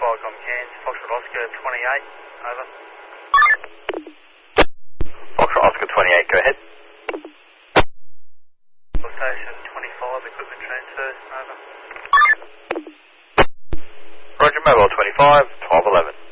Viacom Cairns, Foxtrot Oscar 28, over. Foxtrot Oscar 28, go ahead. Station 25, equipment transfer, over. Roger, Mobile 25, 1211.